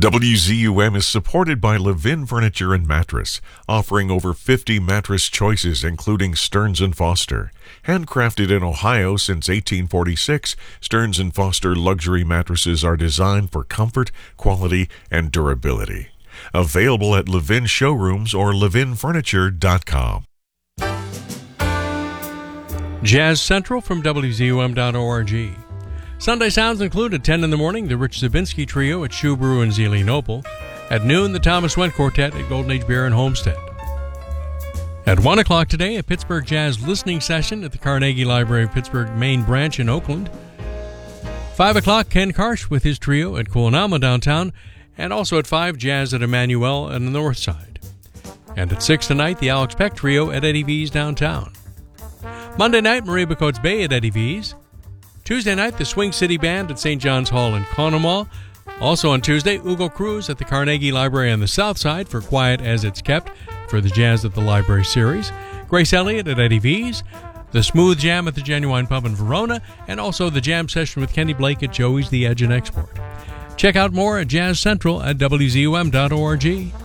WZUM is supported by Levin Furniture and Mattress, offering over 50 mattress choices including Stearns & Foster. Handcrafted in Ohio since 1846, Stearns & Foster luxury mattresses are designed for comfort, quality, and durability. Available at Levin showrooms or levinfurniture.com. Jazz Central from WZUM.org. Sunday sounds include at 10 in the morning, the Rich Zabinski Trio at Shoe Brew in Zelienople. At noon, the Thomas Went Quartet at Golden Age Beer in Homestead. At 1 o'clock today, a Pittsburgh Jazz listening session at the Carnegie Library of Pittsburgh Main Branch in Oakland. 5 o'clock, Ken Karsh with his trio at Kuanama downtown, and also at 5, Jazz at Emmanuel on the north side. And at 6 tonight, the Alex Peck Trio at Eddie V's downtown. Monday night, Marie Bacote's Bay at Eddie V's. Tuesday night, the Swing City Band at St. John's Hall in Conemaugh. Also on Tuesday, Hugo Cruz at the Carnegie Library on the south side for Quiet as It's Kept for the Jazz at the Library series. Grace Elliott at Eddie V's. The Smooth Jam at the Genuine Pub in Verona. And also the Jam Session with Kenny Blake at Joey's The Edge and Export. Check out more at Jazz Central at WZUM.org.